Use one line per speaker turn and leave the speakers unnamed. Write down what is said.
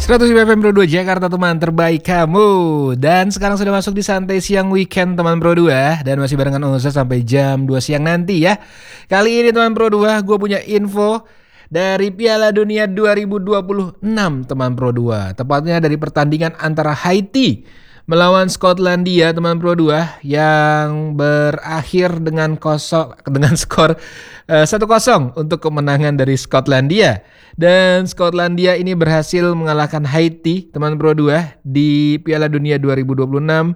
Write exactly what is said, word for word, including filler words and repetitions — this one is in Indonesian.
seratus lima F M Pro dua Jakarta, teman terbaik kamu. Dan sekarang sudah masuk di santai siang weekend teman Pro dua. Dan masih barengan Oza sampai jam dua siang nanti ya. Kali ini teman Pro dua, gue punya info dari Piala Dunia dua ribu dua puluh enam teman Pro dua. Tepatnya dari pertandingan antara Haiti melawan Skotlandia teman Pro dua yang berakhir dengan kosong dengan skor uh, satu kosong untuk kemenangan dari Skotlandia. Dan Skotlandia ini berhasil mengalahkan Haiti teman Pro dua di Piala Dunia dua ribu dua puluh enam